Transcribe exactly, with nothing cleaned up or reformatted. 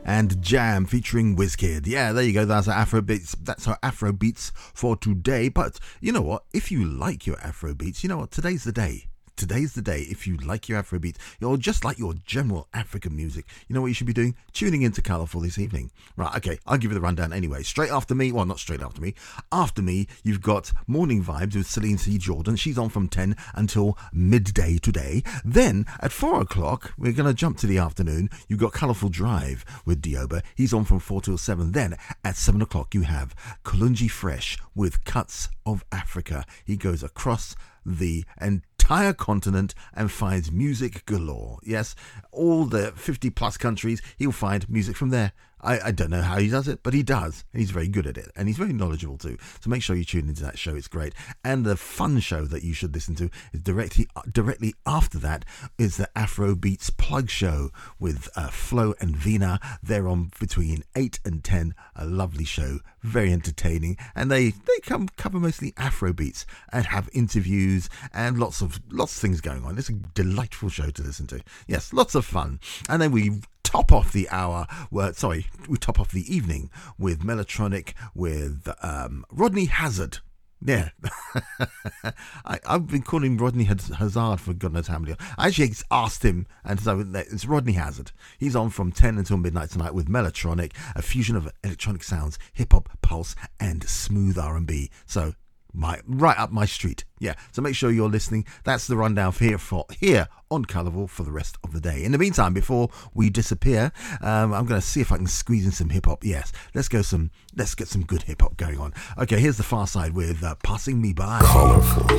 and Jam featuring Wizkid. Yeah, there you go. That's our Afro beats. That's our Afro beats for today. But you know what? If you like your Afro beats, you know what? Today's the day. Today's the day. If you like your Afrobeat, or just like your general African music, you know what you should be doing? Tuning into Colourful this evening. Right, okay, I'll give you the rundown anyway. Straight after me, well, not straight after me, after me, you've got Morning Vibes with Celine C. Jordan. She's on from ten until midday today. Then, at four o'clock, we're going to jump to the afternoon. You've got Colourful Drive with Dioba. He's on from four till seven. Then, at seven o'clock, you have Kulunji Fresh with Cuts of Africa. He goes across the entire continent and finds music galore. Yes, all the fifty plus countries, he'll find music from there. I, I don't know how he does it, but he does. And he's very good at it. And he's very knowledgeable too. So make sure you tune into that show. It's great. And the fun show that you should listen to is directly directly after that is the Afro Beats Plug Show with uh, Flo and Vina. They're on between eight and ten. A lovely show. Very entertaining. And they, they come cover mostly Afro beats and have interviews and lots of lots of things going on. It's a delightful show to listen to. Yes, lots of fun. And then we top off the hour, well, sorry, we top off the evening with Melotronic with um, Rodney Hazard. Yeah, I, I've been calling Rodney Hazard for God knows how many. I actually asked him, and so it's Rodney Hazard. He's on from ten until midnight tonight with Melotronic, a fusion of electronic sounds, hip hop, pulse, and smooth R and B. So my right up my street. Yeah, so make sure you're listening. That's the rundown for here for here on Colourful for the rest of the day. In the meantime, before we disappear, um, I'm going to see if I can squeeze in some hip hop. Yes, let's go some. Let's get some good hip hop going on. Okay, here's the Far Side with uh, "Passing Me By." Colourful.